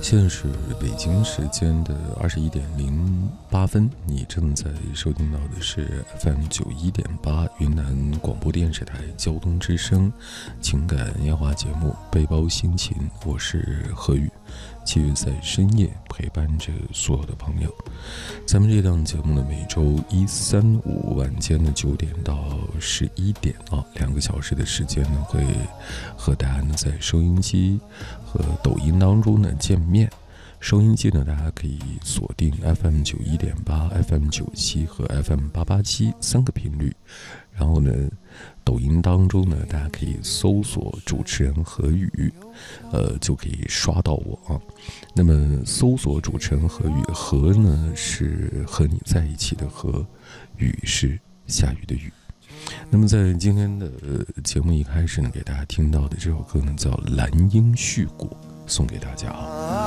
现在是北京时间的21:08，你正在收听到的是 FM91.8 云南广播电视台交通之声情感夜话节目《背包心情》，我是何宇，继续在深夜陪伴着所有的朋友。咱们这档节目呢，每周一、三、五晚间的9点到11点2个小时的时间呢，会和大家呢在收音机和抖音当中呢见面。收音机呢，大家可以锁定 FM91.8、FM97 和 FM887 3个频率。然后呢，抖音当中呢，大家可以搜索主持人何宇，就可以刷到我啊。那么搜索主持人何宇，何呢是和你在一起的何，雨是下雨的雨。那么在今天的节目一开始呢，给大家听到的这首歌呢叫《蓝鹰絮果》，送给大家啊。